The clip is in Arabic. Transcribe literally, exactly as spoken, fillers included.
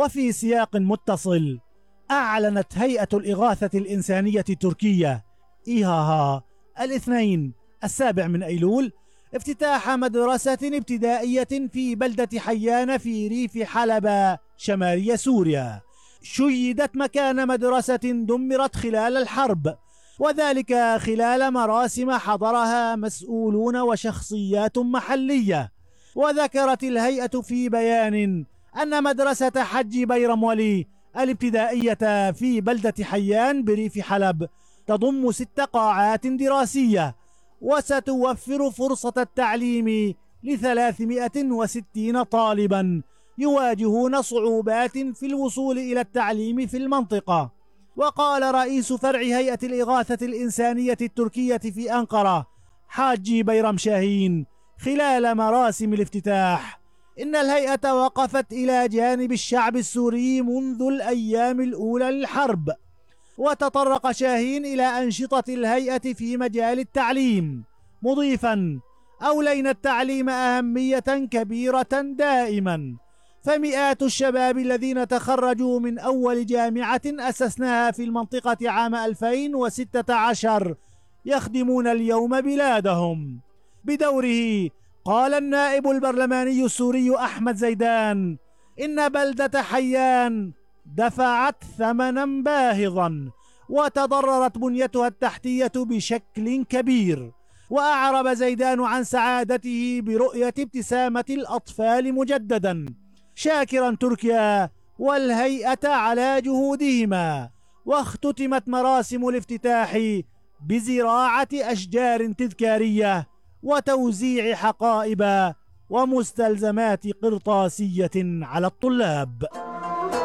وفي سياق متصل، أعلنت هيئة الإغاثة الإنسانية التركية إيهاها الاثنين السابع من أيلول افتتاح مدرسة ابتدائية في بلدة حيان في ريف حلب شمالي سوريا، شيدت مكان مدرسة دمرت خلال الحرب، وذلك خلال مراسم حضرها مسؤولون وشخصيات محلية. وذكرت الهيئة في بيان أن مدرسة حج بيرم ولي الابتدائية في بلدة حيان بريف حلب تضم ست قاعات دراسية، وستوفر فرصة التعليم لثلاثمائة وستين طالبا يواجهون صعوبات في الوصول إلى التعليم في المنطقة. وقال رئيس فرع هيئة الإغاثة الإنسانية التركية في أنقرة حاجي بيرم شاهين خلال مراسم الافتتاح إن الهيئة وقفت إلى جانب الشعب السوري منذ الأيام الأولى للحرب. وتطرق شاهين إلى أنشطة الهيئة في مجال التعليم، مضيفا: أولينا التعليم أهمية كبيرة دائما، فمئات الشباب الذين تخرجوا من أول جامعة أسسناها في المنطقة عام ألفين وستة عشر يخدمون اليوم بلادهم. بدوره قال النائب البرلماني السوري أحمد زيدان إن بلدة حيان دفعت ثمنا باهظا وتضررت بنيتها التحتية بشكل كبير. وأعرب زيدان عن سعادته برؤية ابتسامة الأطفال مجددا، شاكرا تركيا والهيئة على جهودهما. واختتمت مراسم الافتتاح بزراعة أشجار تذكارية وتوزيع حقائب ومستلزمات قرطاسية على الطلاب.